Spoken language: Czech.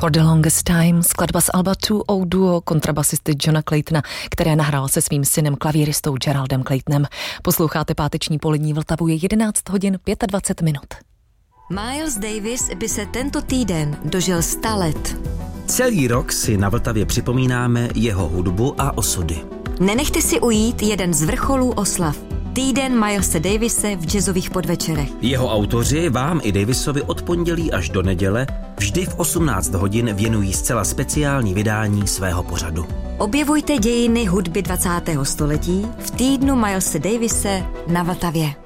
For the Longest Time, skladba z alba Two O Duo kontrabasisty Johna Claytona, které nahrál se svým synem klavíristou Geraldem Claytonem. Posloucháte páteční polední Vltavu, je 11 hodin 25 minut. Miles Davis by se tento týden dožil 100 let. Celý rok si na Vltavě připomínáme jeho hudbu a osudy. Nenechte si ujít jeden z vrcholů oslav. Týden Milese Davise v jazzových podvečerech. Jeho autoři vám i Davisovi od pondělí až do neděle vždy v 18 hodin věnují zcela speciální vydání svého pořadu. Objevujte dějiny hudby 20. století v týdnu Milese Davise na Vltavě.